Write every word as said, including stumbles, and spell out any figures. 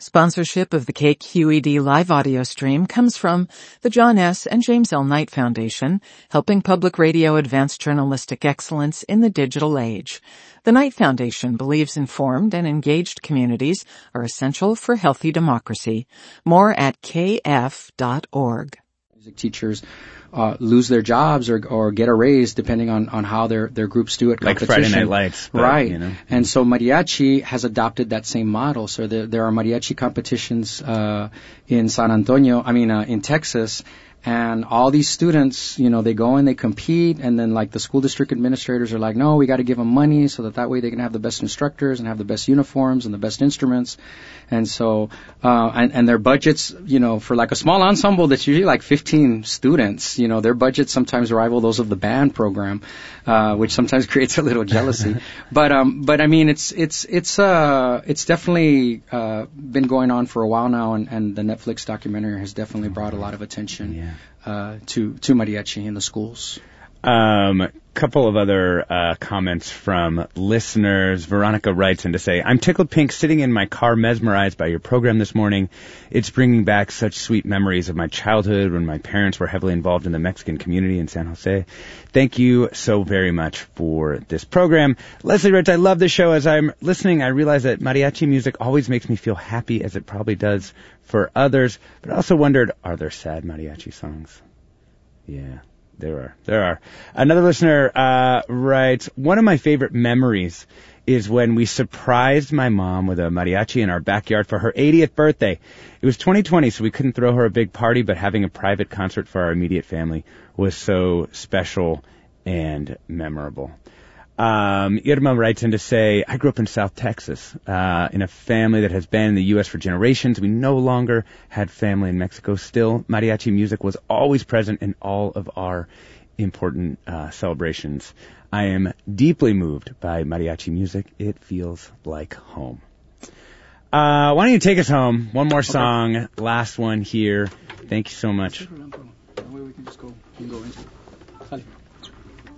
Sponsorship of the K Q E D live audio stream comes from the John S. and James L. Knight Foundation, helping public radio advance journalistic excellence in the digital age. The Knight Foundation believes informed and engaged communities are essential for healthy democracy. More at k f dot org. Music teachers uh, lose their jobs or or get a raise depending on, on how their, their groups do at competition. Like Friday Night Lights. But, right. You know. And so mariachi has adopted that same model. So there, there are mariachi competitions uh, in San Antonio, I mean uh, in Texas. And all these students, you know, they go and they compete, and then like the school district administrators are like, no, we got to give them money so that that way they can have the best instructors and have the best uniforms and the best instruments. And so, uh, and, and their budgets, you know, for like a small ensemble that's usually like fifteen students, you know, their budgets sometimes rival those of the band program, uh, which sometimes creates a little jealousy. but, um, but I mean, it's, it's, it's, uh, it's definitely, uh, been going on for a while now, and, and the Netflix documentary has definitely brought a lot of attention. Yeah. Uh, to to mariachi in the schools. Um, couple of other uh, comments from listeners. Veronica writes in to say, I'm tickled pink sitting in my car mesmerized by your program this morning. It's bringing back such sweet memories of my childhood when my parents were heavily involved in the Mexican community in San Jose. Thank you so very much for this program. Leslie writes, I love this show. As I'm listening, I realize that mariachi music always makes me feel happy, as it probably does for others. But I also wondered, are there sad mariachi songs? Yeah. There are. There are. Another listener uh, writes, one of my favorite memories is when we surprised my mom with a mariachi in our backyard for her eightieth birthday. It was twenty twenty, so we couldn't throw her a big party, but having a private concert for our immediate family was so special and memorable. Um, Irma writes in to say, I grew up in South Texas, uh, in a family that has been in the U S for generations. We no longer had family in Mexico. Still, mariachi music was always present in all of our important, uh, celebrations. I am deeply moved by mariachi music. It feels like home. Uh, why don't you take us home? One more song. Okay. Last one here. Thank you so much. That way we can just go, we can go into it.